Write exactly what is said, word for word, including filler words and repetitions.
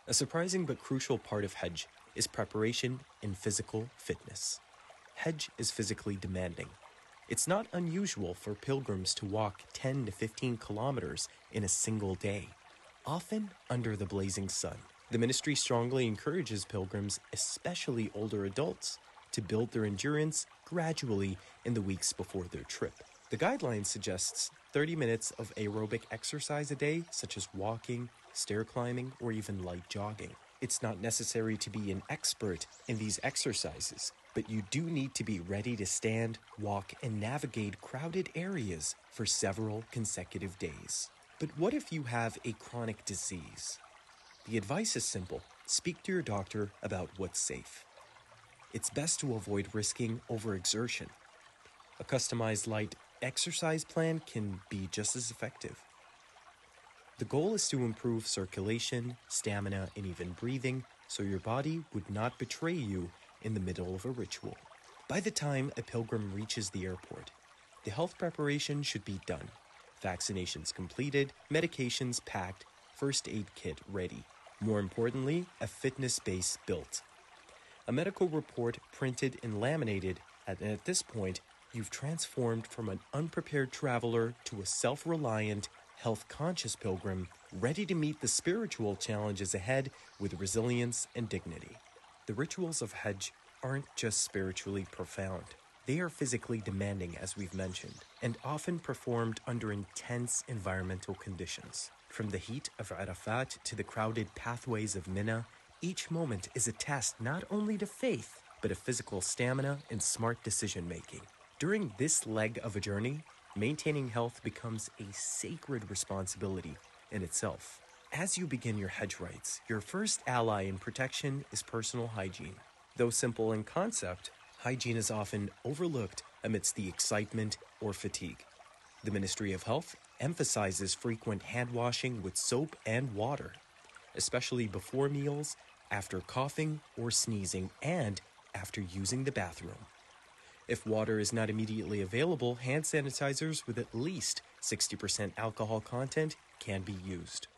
A surprising but crucial part of Hajj is preparation and physical fitness. Hajj is physically demanding. It's not unusual for pilgrims to walk ten to fifteen kilometers in a single day, often under the blazing sun. The ministry strongly encourages pilgrims, especially older adults, to build their endurance gradually in the weeks before their trip. The guideline suggests thirty minutes of aerobic exercise a day, such as walking, stair climbing, or even light jogging. It's not necessary to be an expert in these exercises, but you do need to be ready to stand, walk, and navigate crowded areas for several consecutive days. But what if you have a chronic disease? The advice is simple. Speak to your doctor about what's safe. It's best to avoid risking overexertion. A customized light exercise plan can be just as effective. The goal is to improve circulation, stamina, and even breathing, so your body would not betray you in the middle of a ritual. By the time a pilgrim reaches the airport, the health preparation should be done. Vaccinations completed, medications packed, first aid kit ready. More importantly, a fitness base built. A medical report printed and laminated, and at this point, you've transformed from an unprepared traveler to a self-reliant, health-conscious pilgrim ready to meet the spiritual challenges ahead with resilience and dignity. The rituals of Hajj aren't just spiritually profound. They are physically demanding, as we've mentioned, and often performed under intense environmental conditions. From the heat of Arafat to the crowded pathways of Mina, each moment is a test not only to faith, but of physical stamina and smart decision-making. During this leg of a journey, maintaining health becomes a sacred responsibility in itself. As you begin your Hajj rites, your first ally in protection is personal hygiene. Though simple in concept, hygiene is often overlooked amidst the excitement or fatigue. The Ministry of Health emphasizes frequent hand washing with soap and water, especially before meals, after coughing or sneezing, and after using the bathroom. If water is not immediately available, hand sanitizers with at least sixty percent alcohol content can be used.